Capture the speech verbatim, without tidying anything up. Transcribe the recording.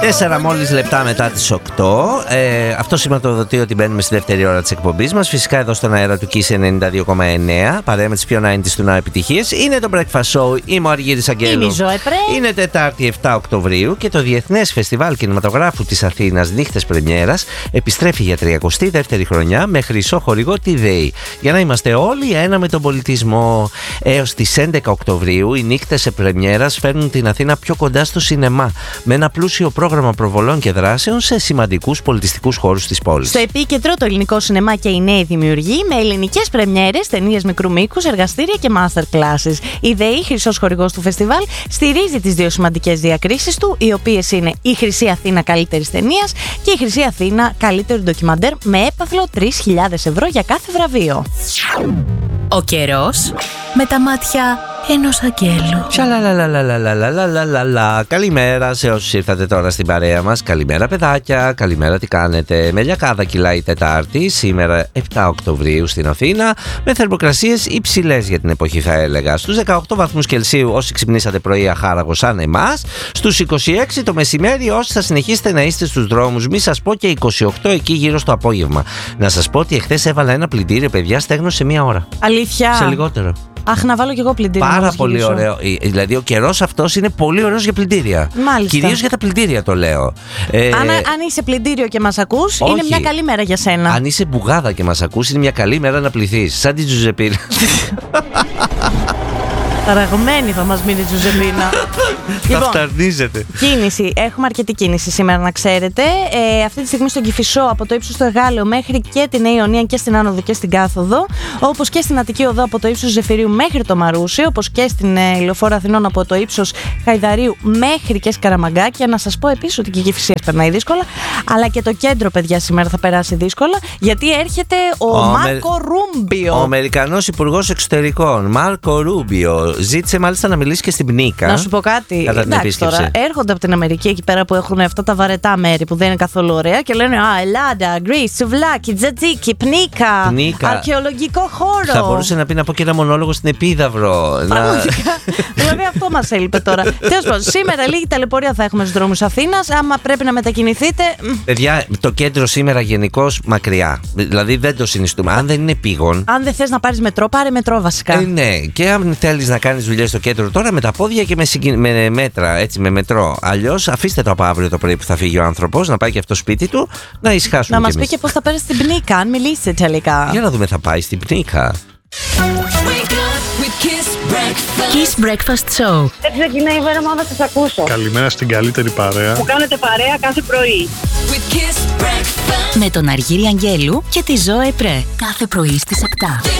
Τέσσερα μόλις λεπτά μετά τις οκτώ. Ε, αυτό σηματοδοτεί ότι μπαίνουμε στη δεύτερη ώρα της εκπομπής μας. Φυσικά εδώ στον αέρα του Kiss ενενήντα δύο κόμμα εννέα. Παρέα με τις πιο ενενήντα του να επιτυχίες. Είναι το Breakfast Show. Είμαι ο Αργύρης Αγγέλου. Είμαι η Ζωέ Πρέ. Είναι Τετάρτη επτά Οκτωβρίου και το Διεθνές Φεστιβάλ Κινηματογράφου της Αθήνας Νύχτες Πρεμιέρας επιστρέφει για τριακοστή δεύτερη χρονιά με χρυσό χορηγό τη ΔΕΗ. Για να είμαστε όλοι ένα με τον πολιτισμό. Έως τις έντεκα Οκτωβρίου οι νύχτες πρεμιέρας φέρνουν την Αθήνα πιο κοντά στο σινεμά. Με ένα πλούσιο πρόγραμμα προβολών και δράσεων σε σημαντικούς πολιτιστικούς χώρους της πόλης. Στο επίκεντρο το ελληνικό σινεμά και οι νέοι δημιουργοί με ελληνικές πρεμιέρες, ταινίες μικρού μήκους, εργαστήρια και master classes. Η ΔΕΗ, χρυσός χορηγός του φεστιβάλ, στηρίζει τις δύο σημαντικές διακρίσεις του, οι οποίες είναι η Χρυσή Αθήνα καλύτερης ταινίας και η Χρυσή Αθήνα καλύτερη ντοκιμαντέρ με έπαθλο τρεις χιλιάδες ευρώ για κάθε βραβείο. Ο καιρός με τα μάτια ενός αγγέλου. Σαλαλαλαλαλαλαλαλαλα. Καλημέρα σε όσους ήρθατε τώρα στην παρέα μας. Καλημέρα παιδάκια, καλημέρα, τι κάνετε? Με λιακάδα κυλάει η Τετάρτη, σήμερα επτά Οκτωβρίου στην Αθήνα, με θερμοκρασίες υψηλές για την εποχή θα έλεγα. Στους δεκαοκτώ βαθμούς Κελσίου όσοι ξυπνήσατε πρωί αχάραγο σαν εμάς, στους είκοσι έξι το μεσημέρι όσοι θα συνεχίσετε να είστε στους δρόμους, μη σας πω και είκοσι οκτώ εκεί γύρω στο απόγευμα. Να σας πω ότι εχθές έβαλα ένα πλυντήριο, παιδιά, στέγνωσε μία ώρα. Αλήθεια? Σε λιγότερο. Αχ, να βάλω κι εγώ πλυντήρια. Πάρα πολύ γυρίσω. Ωραίο. Δηλαδή, ο καιρός αυτός είναι πολύ ωραίος για πλυντήρια. Μάλιστα. Κυρίως για τα πλυντήρια το λέω. Ε, αν, αν είσαι πλυντήριο και μας ακούς, όχι. είναι μια καλή μέρα για σένα. Αν είσαι μπουγάδα και μας ακούς, είναι μια καλή μέρα να πληθείς. Σαν την Τζουζεπίνα. Ταραγμένη θα μας μείνει η Τζουζεπίνα. Θα φταρνίζεται. Κίνηση. Έχουμε αρκετή κίνηση σήμερα, να ξέρετε. Ε, αυτή τη στιγμή στον Κηφισό, από το ύψος του Εγάλεου μέχρι και την Νέα Ιωνία και στην Άνοδο και στην Κάθοδο. Όπως και στην Αττική Οδό από το ύψος Ζεφυρίου μέχρι το Μαρούσι. Όπως και στην ε, Λεωφόρο Αθηνών από το ύψος Χαϊδαρίου μέχρι και Σκαραμαγκάκια. Να σας πω επίσης ότι και η Κηφισίας περνάει δύσκολα. Αλλά και το κέντρο, παιδιά, σήμερα θα περάσει δύσκολα. Γιατί έρχεται ο, ο Μάρκο με... Ρούμπιο. Ο Αμερικανός Υπουργός Εξωτερικών, Μάρκο Ρούμπιο. Ζήτησε μάλιστα να μιλήσει και στην Πνίκα. Να σου πω κάτι. Κατά την Εντάξει, τώρα έρχονται από την Αμερική εκεί πέρα που έχουν αυτά τα βαρετά μέρη που δεν είναι καθόλου ωραία και λένε Α, Ελλάδα, Γκρις, Σουβλάκι, Τζατζίκι, Πνίκα, Πνίκα. Αρχαιολογικό χώρο. Θα μπορούσε να πει να πω και ένα μονόλογο στην Επίδαυρο. Πραγματικά. Δηλαδή αυτό μας έλειπε τώρα. Τέλος πάντων, σήμερα λίγη ταλαιπωρία θα έχουμε στους δρόμους Αθήνας. Άμα πρέπει να μετακινηθείτε. Παιδιά, το κέντρο σήμερα γενικώς μακριά. Δηλαδή δεν το συνιστούμε. Αν δεν είναι πήγον. Αν δεν θες να πάρεις μετρό, πάρε μετρό βασικά. Ε, ναι, και αν θέλεις να κάνεις δουλειές στο κέντρο τώρα με τα πόδια και με, συγκι... με μέτρα, έτσι, με μετρό. Αλλιώς αφήστε το από αύριο το πρωί που θα φύγει ο άνθρωπος να πάει και αυτό σπίτι του να ησυχάσουμε. Να μας πει και πώς θα πέρασε στην Πνίκα, αν μιλήσει τελικά. Για να δούμε, θα πάει στην Πνίκα. Kiss Breakfast Show. Έτσι ξεκινάει η μέρα μου να σας ακούσω. Καλημέρα στην καλύτερη παρέα. Που κάνετε παρέα κάθε πρωί. Με τον Αργύρη Αγγέλου και τη Ζωέ Πρέ. Κάθε πρωί στις επτά.